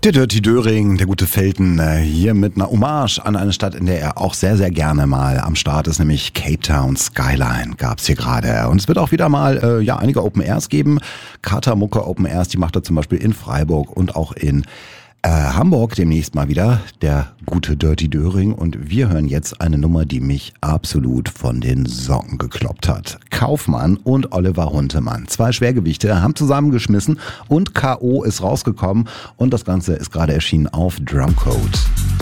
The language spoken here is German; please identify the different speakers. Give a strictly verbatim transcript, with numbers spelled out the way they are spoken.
Speaker 1: Der Dirty Döring, der gute Felten, hier mit einer Hommage an eine Stadt, in der er auch sehr, sehr gerne mal am Start ist, nämlich Cape Town Skyline gab's hier gerade. Und es wird auch wieder mal äh, ja einige Open Airs geben. Kater Mucke Open Airs, die macht er zum Beispiel in Freiburg und auch in äh, Hamburg demnächst mal wieder, der gute Dirty Döring. Und wir hören jetzt eine Nummer, die mich absolut von den Socken gekloppt hat. Kaufmann und Oliver Huntemann, zwei Schwergewichte, haben zusammengeschmissen und K O ist rausgekommen und das Ganze ist gerade erschienen auf Drumcode.